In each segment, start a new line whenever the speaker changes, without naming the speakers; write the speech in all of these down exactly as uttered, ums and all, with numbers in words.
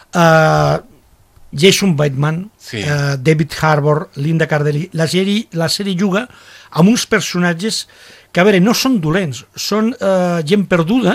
Uh, Jason Bateman,
sí.
uh, David Harbour, Linda Cardellini. La sèrie, la sèrie juga amb uns personatges que, a veure, no són dolents, són uh, gent perduda,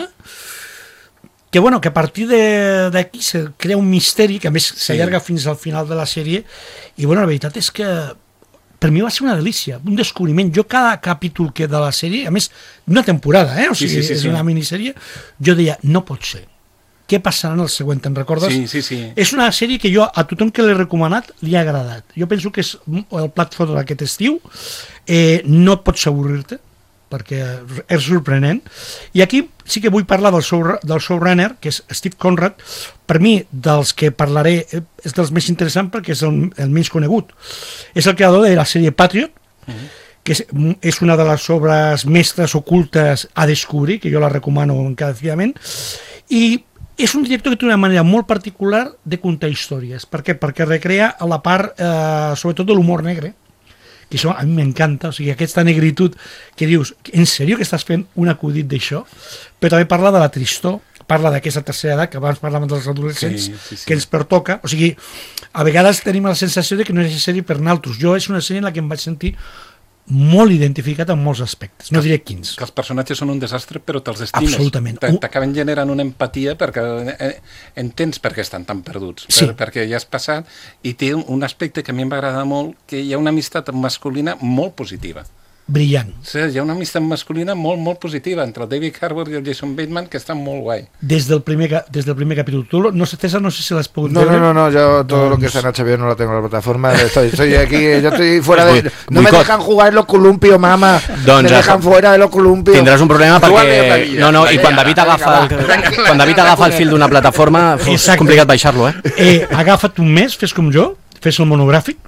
que, bueno, que a partir d'aquí se crea un misteri que, a més, s'allarga sí. fins al final de la sèrie, i, bueno, la veritat és que per mi va ser una delícia, un descobriment. Jo cada capítol que de la sèrie, a més, d'una temporada, eh? O sigui, sí, sí, sí, és una sí. minissèrie, jo deia, no pot ser. Què passarà en el següent, te'n recordes?
Sí, sí, sí.
És una sèrie que jo, a tothom que l'he recomanat, li ha agradat. Jo penso que és el plat fort d'aquest estiu. Eh, no pots avorrir-te, perquè és sorprenent. I aquí sí que vull parlar del, show, del showrunner, que és Steve Conrad. Per mi, dels que parlaré, és dels més interessants perquè és el, el menys conegut. És el creador de la sèrie Patriot, uh-huh. que és, és una de les obres mestres ocultes a descobrir, que jo la recomano encarecidament, i és un director que té una manera molt particular de contar històries. Per què? Perquè recrea la part, eh, sobretot, de l'humor negre, que això a mi m'encanta, o sigui, aquesta negritud que dius, en sèrio que estàs fent un acudit d'això? Però també parla de la tristor, parla d'aquesta tercera edat, que abans parlàvem dels adolescents, sí, sí, sí. que ens pertoca. O sigui, a vegades tenim la sensació de que no és sèrie per naltros. Jo és una sèrie en la que em vaig sentir molt identificat en molts aspectes, no diré quins.
Que els personatges són un desastre, però te'ls estimes.
Absolutament.
T'acaben generant una empatia perquè entens per què estan tan perduts,
sí.
per, perquè ja has passat, i té un aspecte que a mi em va agradar molt, que hi ha una amistat masculina molt positiva.
Brillant.
Sí, hi ha una amistat masculina molt, molt positiva entre el David Harbour i el Jason Bateman, que està molt guai.
Des del primer, des del primer capítol. Tú, no sé, César, no sé si l'has pogut
no,
veure.
No, no, no, yo todo no, lo que está en H B O no lo tengo en la plataforma. Estoy, estoy aquí, yo estoy fuera de... No me dejan jugar en los columpios, mama. Me dejan fuera de los columpios.
Tindràs un problema perquè... No, no, i quan David agafa el, quan David agafa el fil d'una plataforma és complicat baixar-lo, eh?
eh? Agafa't un mes, fes com jo, fes el monogràfic,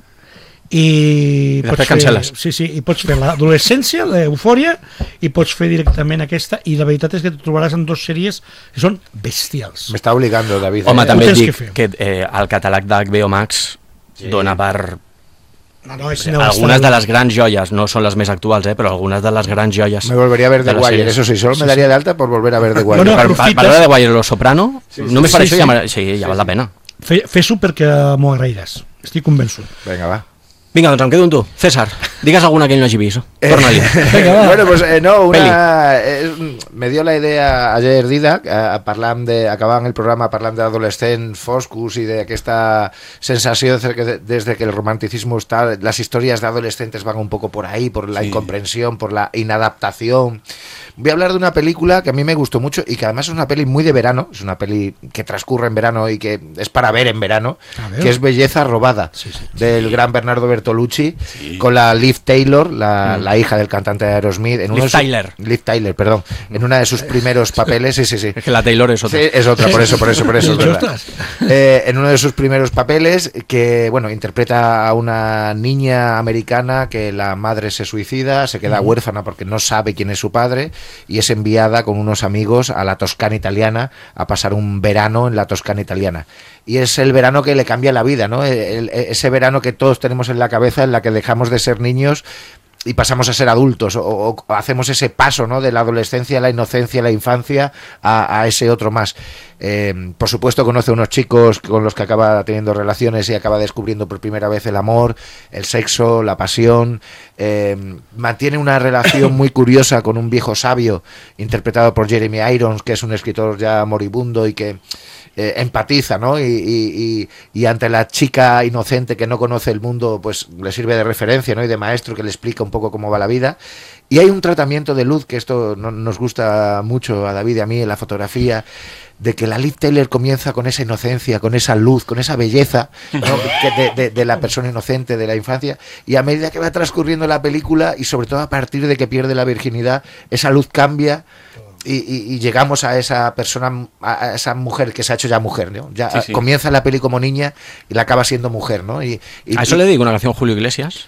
i,
I després cancel·les.
Sí, sí, i pots fer l'adolescència, l'eufòria, i pots fer directament aquesta, i la veritat és que te trobaràs en dos sèries que són bestials.
M'està obligando, David.
Home,
eh?
també et dic que, que eh, el catàleg d'H B O Max sí. dona per...
No, no, és
algunes de les grans joies, no són les més actuals, eh, però algunes de les grans joies.
Me volvería a ver The Wire, eso sí, solo sí, me daría sí. de alta por volver a ver The Wire.
Bueno,
per, per, per veure The Wire Lo Soprano, sí, sí, només
sí,
per
sí,
això
sí.
ja, sí, ja val la pena.
Fes-ho perquè m'ho agrairàs, estic convençut.
Venga, va.
Vinga, doncs em quedo amb tu. César, digues alguna que ell no hagi vist. Torna-li.
Eh, bueno, pues eh, no, una, eh, me dio la idea ayer Didac, eh, parlant de, acabant el programa parlant d'adolescents foscos i d'aquesta sensació de que desde que el romanticismo está, las historias de adolescentes van un poco por ahí, por la sí. incomprensión, por la inadaptación. Voy a hablar de una película que a mí me gustó mucho y que además es una peli muy de verano, es una peli que transcurre en verano y que es para ver en verano, que es Belleza robada, sí, sí, del sí. gran Bernardo Bertolucci, sí. con la Liv Taylor, la, mm. la hija del cantante de Aerosmith. En
Liv
uno
Tyler.
Su, Liv Tyler, perdón. En una de sus primeros papeles, sí, sí, sí.
Es que la Taylor es otra.
Sí, es otra, por eso, por eso, por eso. Es verdad. Eh, en uno de sus primeros papeles, que, bueno, interpreta a una niña americana que la madre se suicida, se queda mm. huérfana porque no sabe quién es su padre, y es enviada con unos amigos a la Toscana italiana a pasar un verano en la Toscana italiana. Y es el verano que le cambia la vida, ¿no? El, el, ese verano que todos tenemos en la cabeza, en la que dejamos de ser niños y pasamos a ser adultos, o, o hacemos ese paso, ¿no? De la adolescencia, la inocencia, la infancia a, a ese otro más. Eh, por supuesto conoce a unos chicos con los que acaba teniendo relaciones y acaba descubriendo por primera vez el amor, el sexo, la pasión. Eh, mantiene una relación muy curiosa con un viejo sabio interpretado por Jeremy Irons, que es un escritor ya moribundo y que eh, empatiza, ¿no? Y, y, y, y ante la chica inocente que no conoce el mundo, pues le sirve de referencia, ¿no? Y de maestro, que le explica un poco cómo va la vida. Y hay un tratamiento de luz, que esto no, nos gusta mucho a David y a mí en la fotografía, de que la Liv Taylor comienza con esa inocencia, con esa luz, con esa belleza, ¿no? de, de, de la persona inocente de la infancia, y a medida que va transcurriendo la película, y sobre todo a partir de que pierde la virginidad, esa luz cambia. Y, y, y llegamos a esa persona, a esa mujer que se ha hecho ya mujer, ¿no? Ya sí, sí. Comienza la peli como niña y la acaba siendo mujer, ¿no? Y, y,
a eso
y...
le digo una canción Julio Iglesias.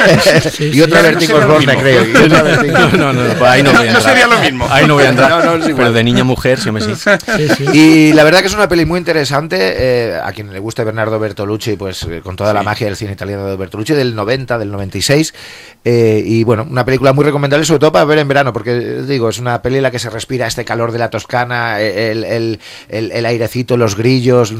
sí, y otra sí, Vertigo Osborne, creo. Y otra Vertigo...
no, no, no, pues ahí no voy a entrar.
No sería lo mismo.
Ahí no voy a entrar. No, no, pero de niña a mujer, sí me sí.
sí, sí. Y la verdad que es una peli muy interesante. Eh, a quien le guste Bernardo Bertolucci, pues eh, con toda sí. la magia del cine italiano de Bertolucci, del noventa, del noventa y seis. Eh, y bueno, una película muy recomendable, sobre todo para ver en verano, porque digo, es una peli en la que se respira este calor de la Toscana, el, el, el, el airecito, los grillos,